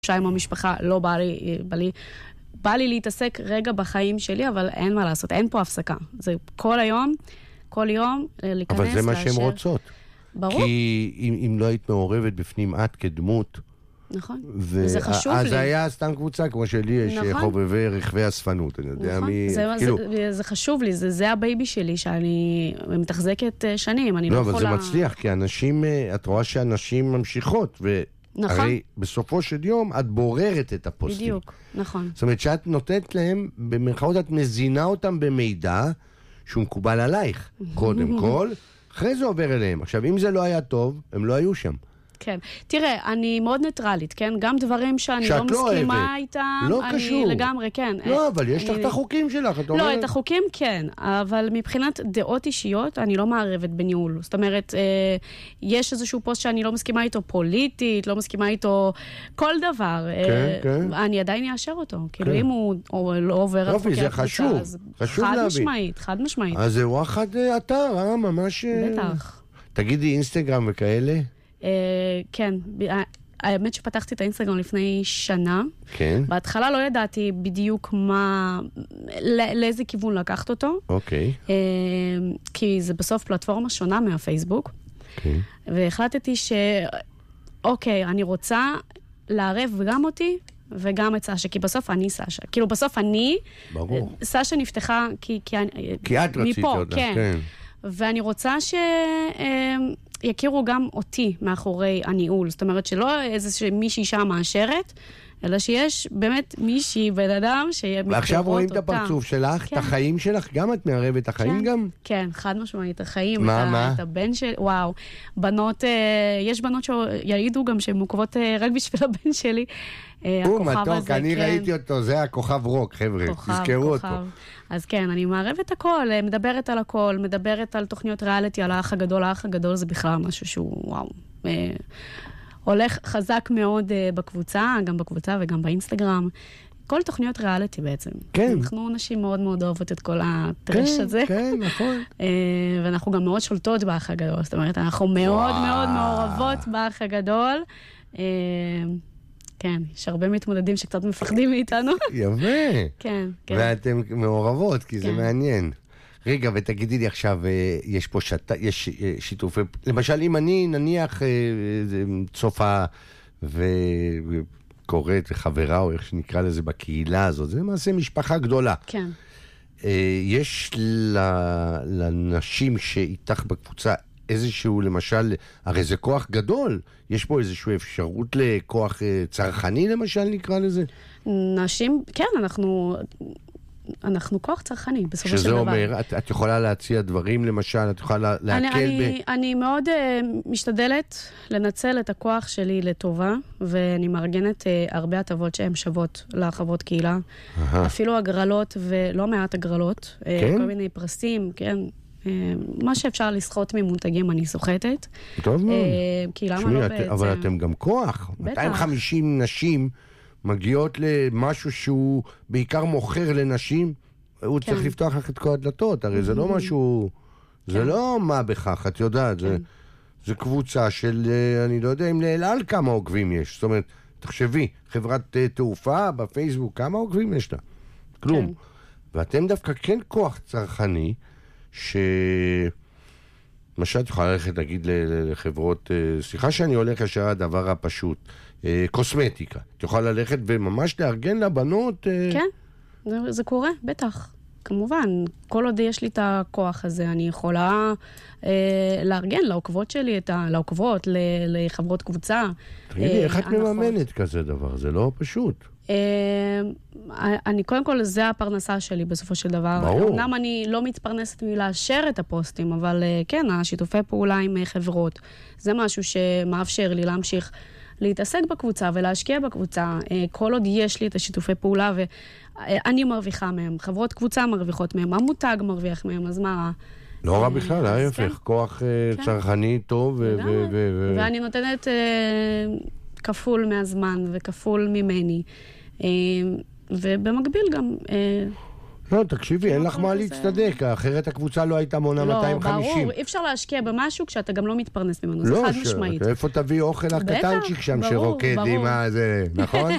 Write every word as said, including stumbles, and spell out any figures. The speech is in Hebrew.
עם המשפחה, לא בא לי, בא לי, בא לי להתעסק רגע בחיים שלי, אבל אין מה לעשות, אין פה הפסקה. זה כל היום, כל יום, להיכנס, אבל זה מה לאשר. שהן רוצות. ברור. כי אם, אם לא היית מעורבת בפנים את כדמות, נכון, ו... וזה חשוב אז לי. אז היה סתם קבוצה, כמו שלי יש נכון. חובבי רכבי הספנות, אני יודע נכון. מי... זה, כאילו... זה, זה חשוב לי, זה, זה הבייבי שלי, שאני מתחזקת שנים, אני לא, לא, לא אבל יכולה... זה מצליח, כי אנשים, את רואה שאנשים ממשיכות, ו... נכון. הרי בסופו של יום את בוררת את הפוסטים. בדיוק, נכון. זאת אומרת שאת נותנת להם, במרכאות את מזינה אותם במידע שהוא מקובל עלייך, קודם כל, אחרי זה עובר אליהם. עכשיו, אם זה לא היה טוב, הם לא היו שם. כן. תראה, אני מאוד ניטרלית, כן? גם דברים שאני לא לא מסכימה אוהבת. איתם, לא אני קשור. לגמרי, כן. לא, אבל יש אני... לך את החוקים שלך, את לא, אומרת... את החוקים כן, אבל מבחינת דעות אישיות, אני לא מערבת בניהול. זאת אומרת, אה, יש איזשהו פוסט שאני לא מסכימה איתו פוליטית, לא מסכימה איתו כל דבר. כן, אה, כן. אני עדיין אאשר אותו. כאילו, כן. אם הוא או, לא עובר על יופי, חוקי זה הקבוצה, חשוב. אז חשוב חד להבין. משמעית, חד משמעית. אז זה וואחד אה, אתר, אה, ממש... אה, בטח. תגידי אינסטגרם וכאלה? אה, כן, ב- האמת שפתחתי את האינסטגרם לפני שנה. כן. בהתחלה לא ידעתי בדיוק מה, לא, לאיזה כיוון לקחת אותו. אוקיי. אה, כי זה בסוף פלטפורמה שונה מהפייסבוק. כן. והחלטתי ש... אוקיי, אני רוצה לערב גם אותי וגם את סשה, כי בסוף אני סשה. כאילו בסוף אני... ברור. סשה נפתחה כי... כי, אני, כי את רצית מפה, אותה, כן. כן. ואני רוצה ש... יכירו גם אותי מאחורי הניהול. זאת אומרת שלא איזה מישהי שם מאשרת, אלא שיש באמת מישהי, בן אדם, שיהיה מכירות אותה. ועכשיו רואים את הפרצוף שלך, כן. את החיים שלך, גם את מערבת את החיים כן, גם? כן, חד משמעית, החיים, מה, את, מה? את הבן של... וואו, בנות, יש בנות שיעידו גם שהן מוקבות רק בשביל הבן שלי. הוא מתוק, אני ראיתי אותו, זה הכוכב רוק, חבר'ה, תזכרו אותו. אז כן, אני מערבת הכל, מדברת על הכל, מדברת על תוכניות ריאליטי, על האח הגדול, האח הגדול זה בכלל משהו שהוא, וואו, אה, הולך חזק מאוד אה, בקבוצה, גם בקבוצה וגם באינסטגרם. כל תוכניות ריאליטי בעצם. כן. אנחנו נשים מאוד מאוד אוהבות את כל הטרש כן, הזה. כן, נכון. אה, ואנחנו גם מאוד שולטות באח הגדול, זאת אומרת, אנחנו מאוד וואו. מאוד מעורבות באח הגדול. אה, כן, יש הרבה מתמודדים שקצת מפחדים מאיתנו. יפה. כן, כן. ואתם מעורבות, כי זה כן. מעניין. רגע, ותגידי לי עכשיו, יש פה שת... יש שיתופי... למשל, אם אני נניח צופה וקוראת וחברה, או איך שנקרא לזה בקהילה הזאת, זה למעשה משפחה גדולה. כן. יש לנשים שאיתך בקבוצה איזשהו, למשל, הרי זה כוח גדול, יש פה איזשהו אפשרות לכוח צרכני, למשל, נקרא לזה? נשים, כן, אנחנו, אנחנו כוח צרכני, בסופו של דבר. שזה אומר, את, את יכולה להציע דברים, למשל, את יכולה להקל אני, ב... אני, אני מאוד uh, משתדלת לנצל את הכוח שלי לטובה, ואני מארגנת uh, הרבה הטבות שהן שוות לחברות קהילה. Aha. אפילו הגרלות ולא מעט הגרלות. כן? Uh, כל מיני פרסים, כן. Uh, מה שאפשר לסחוט ממותגים אני סוחטת. טוב מאוד. Uh, כי למה שמי, לא את, בעצם? אבל אתם גם כוח. בטח. מאתיים וחמישים נשים מגיעות למשהו שהוא בעיקר מוכר לנשים, הוא כן. צריך לפתוח לך את כל הדלתות, הרי זה לא משהו, זה כן. לא מה בכך, את יודעת, זה, כן. זה קבוצה של, אני לא יודע אם לאל כמה עוקבים יש, זאת אומרת, תחשבי, חברת תעופה בפייסבוק, כמה עוקבים יש לה? כלום. כן. ואתם דווקא כן כוח צרכני, ש... למשל, את יכולה ללכת, להגיד לחברות, סליחה שאני הולך ישר הדבר הפשוט, קוסמטיקה. את יכולה ללכת וממש לארגן לבנות... כן, זה, זה קורה, בטח. כמובן, כל עוד יש לי את הכוח הזה, אני יכולה אה, לארגן לעוקבות שלי, את ה, לעוקבות, ל, לחברות קבוצה. תגידי, אה, איך את הנחות. מממנת כזה דבר? זה לא פשוט. אה, אני, קודם כל, זה הפרנסה שלי בסופו של דבר. ברור. אמנם אני לא מתפרנסת מלאשר את הפוסטים, אבל אה, כן, השיתופי פעולה עם אה, חברות, זה משהו שמאפשר לי להמשיך להתעסק בקבוצה ולהשקיע בקבוצה, כל עוד יש לי את השיתופי פעולה ואני מרוויחה מהם, חברות קבוצה מרוויחות מהם, המותג מרוויח מהם, אז מה... לא רע בכלל, ההפך, כוח צרכני טוב. ואני נותנת כפול מהזמן וכפול ממני, ובמקביל גם... לא, תקשיבי, אין לך מה להצטדק, אחרת הקבוצה לא הייתה מונה מאתיים וחמישים. לא, ברור, אי אפשר להשקיע במשהו כשאתה גם לא מתפרנס ממנו, זה חד משמעית. לא, איפה תביא אוכל הקטנצ'יק שם שרוקד עם הזה, נכון?